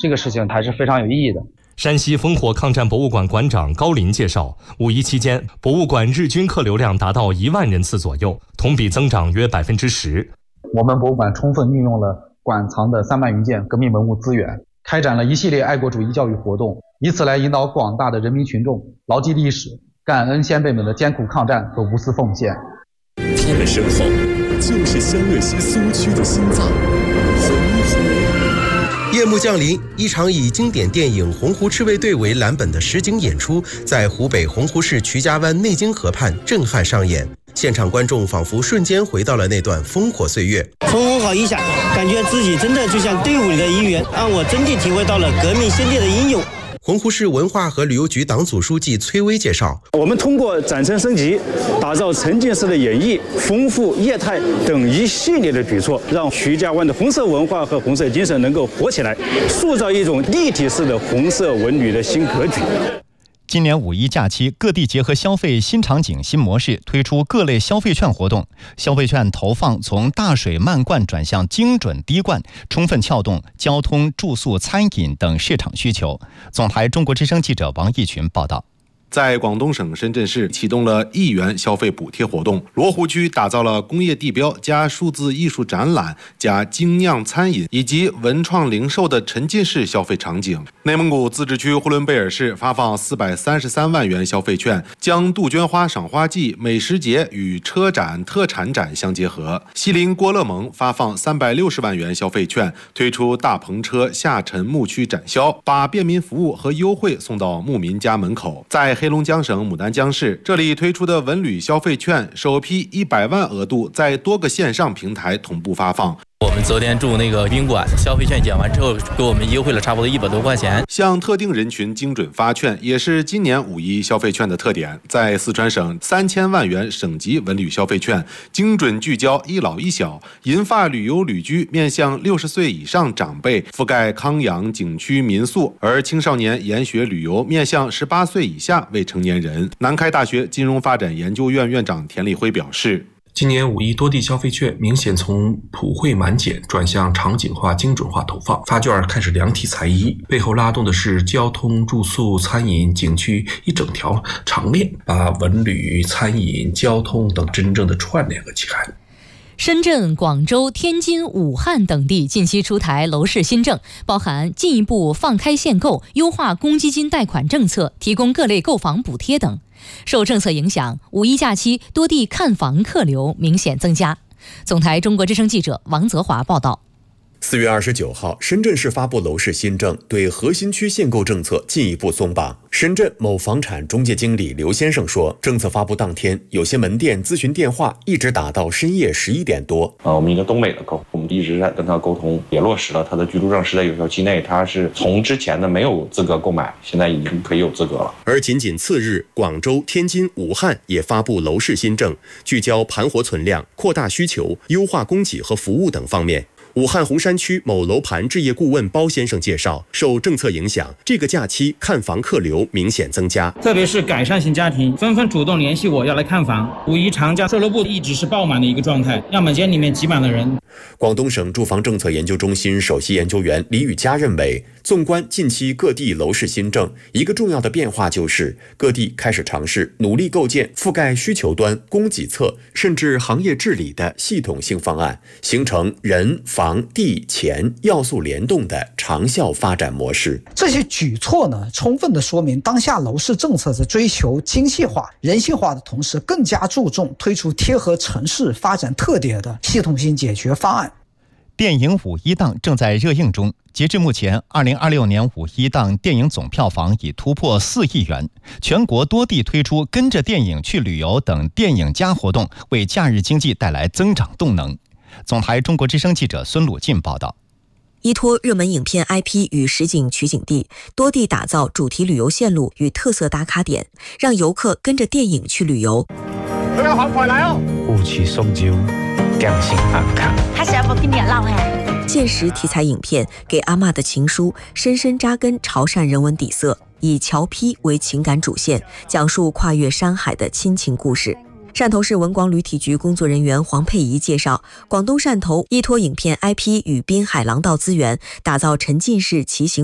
这个事情还是非常有意义的。 山西烽火抗战博物馆馆长高林介绍，5·1期间，博物馆日均客流量达到1万人次左右，同比增长约10%。 我们博物馆充分运用了馆藏的3万余件革命文物资源，开展了一系列爱国主义教育活动，以此来引导广大的人民群众牢记历史，感恩先辈们的艰苦抗战和无私奉献。 他们身后就是湘鄂西苏区的心脏——洪湖。 夜幕降临，一场以经典电影《洪湖赤卫队》为蓝本的实景演出，在湖北洪湖市渠家湾内经河畔震撼上演。现场观众仿佛瞬间回到了那段烽火岁月。 从文好一下，感觉自己真的就像队伍里的一员，让我真的体会到了革命先烈的英勇。 洪湖市文化和旅游局党组书记崔威介绍， 我们通过展陈升级，打造沉浸式的演绎、丰富业态等一系列的举措，让徐家湾的红色文化和红色精神能够活起来，塑造一种立体式的红色文旅的新格局。 今年5·1假期，各地结合消费新场景、新模式，推出各类消费券活动。消费券投放从大水漫灌转向精准滴灌，充分撬动交通、住宿、餐饮等市场需求。总台中国之声记者王义群报道。 在广东省深圳市启动了1元消费补贴活动，罗湖区打造了工业地标加数字艺术展览加精酿餐饮以及文创零售的沉浸式消费场景。内蒙古自治区呼伦贝尔市发放433万元消费券，将杜鹃花赏花季、美食节与车展、特产展相结合。锡林郭勒盟发放360万元消费券，推出大篷车下沉牧区展销，把便民服务和优惠送到牧民家门口。在黑龙江省牡丹江市，这里推出的文旅消费券首批100万额度在多个线上平台同步发放。 我们昨天住那个宾馆，消费券减完之后，给我们优惠了差不多100多块钱。 向特定人群精准发券，也是今年5·1消费券的特点。在四川省，3000万元省级文旅消费券，精准聚焦一老一小，银发旅游旅居面向60岁以上长辈，覆盖康养、景区、民宿；而青少年研学旅游面向18岁以下未成年人。南开大学金融发展研究院院长田立辉表示， 今年5·1多地消费券明显从普惠满减转向场景化、精准化投放，发券开始量体裁衣，背后拉动的是交通、住宿、餐饮、景区一整条长链，把文旅、餐饮、交通等真正的串联和起来。 深圳、广州、天津、武汉等地近期出台楼市新政，包含进一步放开限购、优化公积金贷款政策、提供各类购房补贴等。受政策影响，5·1假期多地看房客流明显增加。总台中国之声记者王泽华报道。 4月29号，深圳市发布楼市新政，对核心区限购政策进一步松绑。深圳某房产中介经理刘先生说，政策发布当天，有些门店咨询电话一直打到深夜11点多。 我们一个东北的客户，我们一直在跟他沟通，也落实了他的居住证是在有效期内，他是从之前的没有资格购买，现在已经可以有资格了。 而仅次日，广州、天津、武汉也发布楼市新政，聚焦盘活存量、扩大需求、优化供给和服务等方面。武汉洪山区某楼盘置业顾问包先生介绍，受政策影响，这个假期看房客流明显增加， 特别是改善型家庭纷纷主动联系我要来看房。5·1长假售楼部一直是爆满的一个状态，样本间里面挤满了人。 广东省住房政策研究中心首席研究员李宇佳认为，纵观近期各地楼市新政，一个重要的变化就是各地开始尝试努力构建覆盖需求端、供给侧甚至行业治理的系统性方案，形成人、房、地、钱要素联动的长效发展模式。 这些举措呢，充分的说明当下楼市政策在追求精细化、人性化的同时，更加注重推出贴合城市发展特点的系统性解决方案。 电影5·1档正在热映中，截至目前，2026年5·1档电影总票房已突破4亿元。全国多地推出跟着电影去旅游等电影加活动，为假日经济带来增长动能。总台中国之声记者孙鲁进报道。 依托热门影片 IP 与实景取景地，多地打造主题旅游线路与特色打卡点，让游客跟着电影去旅游。 大家好，快来哦！ 雾气送酒，匠心安康。 他想不跟你唠嘿。现实题材影片《给阿嬷的情书》深深扎根潮汕人文底色，以侨批为情感主线，讲述跨越山海的亲情故事。汕头市文广旅体局工作人员黄佩仪介绍，广东汕头依托影片 IP 与滨海廊道资源，打造沉浸式骑行